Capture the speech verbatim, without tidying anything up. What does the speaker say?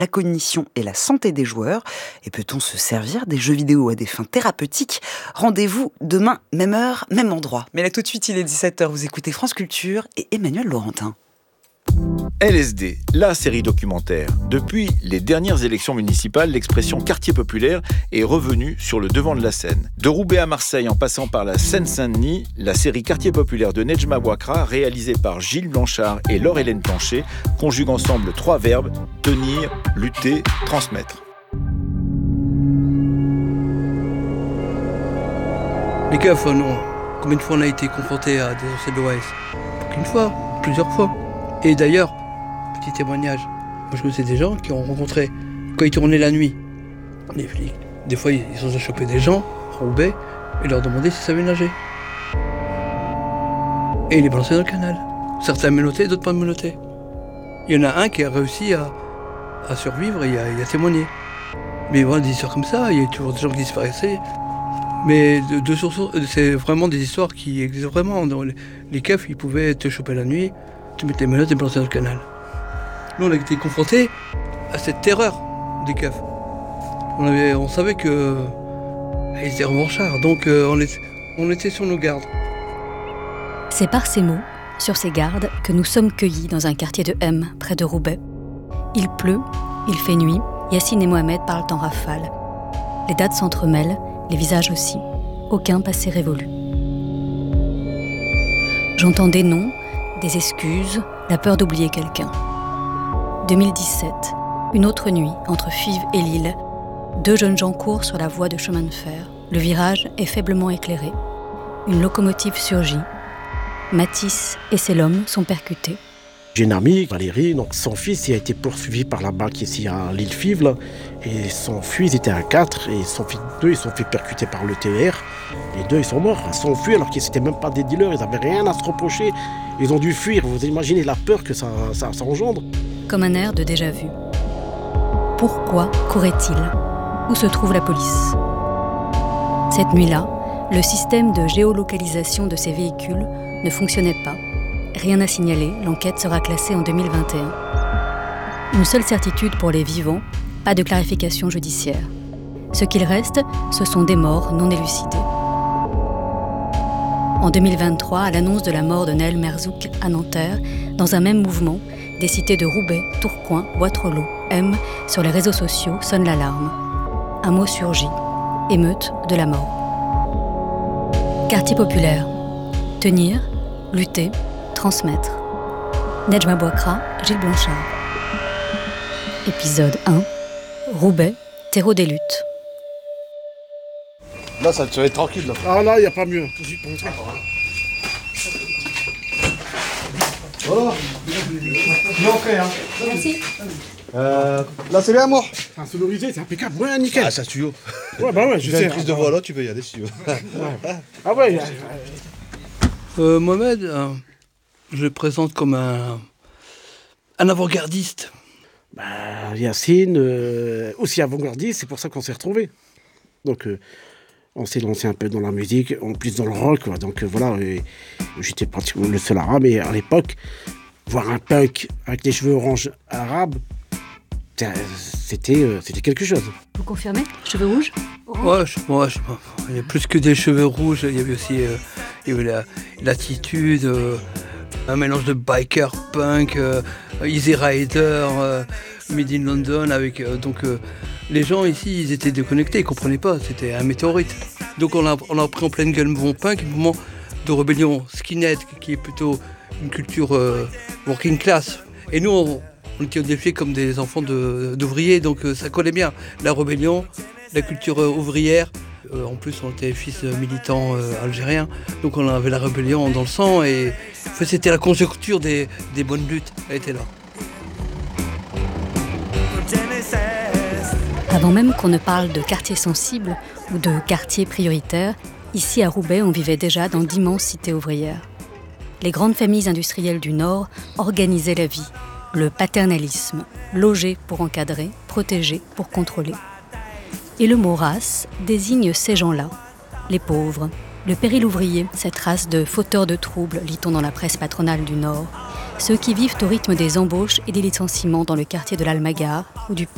la cognition et la santé des joueurs. Et peut-on se servir des jeux vidéo à des fins thérapeutiques ? Rendez-vous demain, même heure, même endroit. Mais là tout de suite, il est dix-sept heures, vous écoutez France Culture et Emmanuel Laurentin. L S D, la série documentaire. Depuis les dernières élections municipales, l'expression quartier populaire est revenue sur le devant de la scène. De Roubaix à Marseille, en passant par la Seine-Saint-Denis, la série Quartier populaire de Nedjma Bouakra, réalisée par Gilles Blanchard et Laure-Hélène Plancher, conjugue ensemble trois verbes: tenir, lutter, transmettre. Les keufs, non. Combien de fois on a été confrontés à des excès de l'O A S ? Qu'une fois, plusieurs fois. Et d'ailleurs, petit témoignage, moi je connaissais des gens qui ont rencontré, quand ils tournaient la nuit, les flics, des fois ils ont chopé des gens, Roubaix, et leur demandaient s'ils savaient nager. Et ils les balançaient dans le canal. Certains menottés, d'autres pas menottés. Il y en a un qui a réussi à, à survivre et il a, il a témoigné. Mais voilà, des histoires comme ça, il y a toujours des gens qui disparaissaient. Mais de, de source, c'est vraiment des histoires qui existent vraiment. Dans les, les keufs, ils pouvaient te choper la nuit, te mettre les menottes et balancer dans le canal. Nous, on a été confrontés à cette terreur des keufs. On, avait, on savait que ils étaient revanchards, donc euh, on, est, on était sur nos gardes. C'est par ces mots, sur ces gardes, que nous sommes cueillis dans un quartier de M, près de Roubaix. Il pleut, il fait nuit, Yacine et Mohamed parlent en rafale. Les dates s'entremêlent, les visages aussi. Aucun passé révolu. J'entends des noms, des excuses, la peur d'oublier quelqu'un. deux mille dix-sept, une autre nuit, entre Fives et Lille, deux jeunes gens courent sur la voie de chemin de fer. Le virage est faiblement éclairé. Une locomotive surgit. Matisse et ses l'homme sont percutés. J'ai une amie, Valérie, donc son fils il a été poursuivi par la banque ici à l'île Fives, là, et son fils était à quatre, et son fils deux, ils sont fait percuter par le T E R. Les deux, ils sont morts, ils sont fuis alors qu'ils n'étaient même pas des dealers, ils n'avaient rien à se reprocher. Ils ont dû fuir, vous imaginez la peur que ça, ça, ça engendre. Comme un air de déjà-vu. Pourquoi courait-il ? Où se trouve la police ? Cette nuit-là, le système de géolocalisation de ces véhicules ne fonctionnait pas. Rien à signaler, l'enquête sera classée en deux mille vingt et un. Une seule certitude pour les vivants, pas de clarification judiciaire. Ce qu'il reste, ce sont des morts non élucidées. En deux mille vingt-trois, à l'annonce de la mort de Naël Merzouk à Nanterre, dans un même mouvement, des cités de Roubaix, Tourcoing, Wattrelos, M, sur les réseaux sociaux sonnent l'alarme. Un mot surgit, émeute de la mort. Quartier populaire, tenir, lutter, transmettre. Nedjma Bouakra, Gilles Blanchard. Épisode un. Roubaix, terreau des luttes. Là, ça va être tranquille. Là. Ah là, il n'y a pas mieux. Voilà. Bien fait, hein. Merci. Euh, là, c'est bien, moi. Un sonorisé, c'est impeccable. Ouais, nickel. Ah, ça tuyau. Ouais, bah ouais, je Tu fais sais. une prise de voix là, tu peux y aller si tu veux. Ouais. Ah ouais. Euh, Mohamed, euh, je le présente comme un, un avant-gardiste. Bah, Yacine, euh, aussi avant-gardiste, c'est pour ça qu'on s'est retrouvés. Donc, euh, on s'est lancé un peu dans la musique, en plus dans le rock, quoi. Donc euh, voilà, et j'étais pratiquement le seul arabe. Et à l'époque, voir un punk avec les cheveux orange arabes, c'était, euh, c'était quelque chose. Vous confirmez ? Cheveux rouges ? Ouais, je, moi, je, il y a plus que des cheveux rouges, il y avait aussi euh, il y avait la, l'attitude, euh, un mélange de biker, punk, euh, Easy Rider, euh, Made in London, avec euh, donc euh, les gens ici, ils étaient déconnectés, ils comprenaient pas, c'était un météorite. Donc on a, on a pris en pleine gueule le mouvement punk, le mouvement de rébellion skinhead, qui est plutôt une culture euh, working class. Et nous, on, on était défiés comme des enfants de, d'ouvriers, donc euh, ça collait bien. La rébellion, la culture euh, ouvrière. Euh, en plus, on était fils de militants euh, algériens, donc on avait la rébellion dans le sang. Et en fait, c'était la conjoncture des, des bonnes luttes, elle était là. Avant même qu'on ne parle de quartier sensible ou de quartier prioritaire, ici à Roubaix, on vivait déjà dans d'immenses cités ouvrières. Les grandes familles industrielles du Nord organisaient la vie. Le paternalisme, loger pour encadrer, protéger pour contrôler. Et le mot race désigne ces gens-là, les pauvres, le péril ouvrier, cette race de fauteurs de troubles, lit-on dans la presse patronale du Nord, ceux qui vivent au rythme des embauches et des licenciements dans le quartier de l'Almagar ou du P